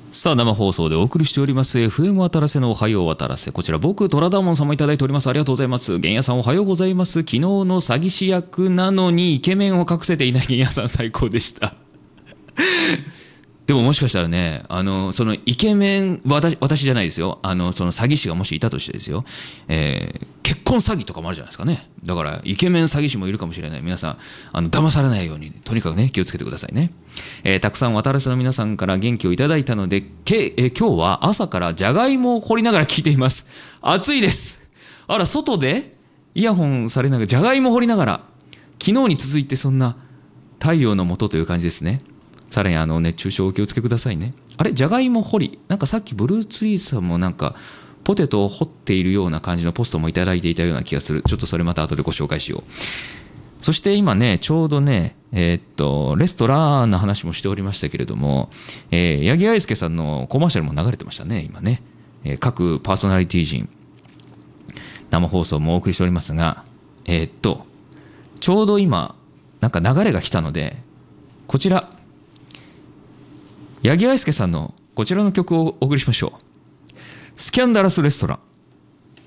さあ、生放送でお送りしております FM 渡らせのおはよう渡らせ。こちら僕、トラダモンさんもいただいております。ありがとうございます。玄也さんおはようございます。昨日の詐欺師役なのにイケメンを隠せていない玄也さん最高でした。でももしかしたらね、そのイケメン、私じゃないですよ。その詐欺師がもしいたとしてですよ。結婚詐欺とかもあるじゃないですかね。だから、イケメン詐欺師もいるかもしれない。皆さん、騙されないように、とにかくね、気をつけてくださいね。たくさん渡らせの皆さんから元気をいただいたので、今日は朝からジャガイモを掘りながら聞いています。暑いです。あら、外でイヤホンされながら、ジャガイモ掘りながら、昨日に続いてそんな太陽の下という感じですね。さらに熱中症お気をつけくださいね。あれ、じゃがいも掘り。なんかさっきブルーツリーさんもなんかポテトを掘っているような感じのポストもいただいていたような気がする。ちょっとそれまた後でご紹介しよう。そして今ね、ちょうどね、レストランの話もしておりましたけれども、八木愛介さんのコマーシャルも流れてましたね、今ね。各パーソナリティ陣、生放送もお送りしておりますが、ちょうど今、なんか流れが来たので、こちら、八木愛介さんのこちらの曲をお送りしましょう。スキャンダラスレストラン。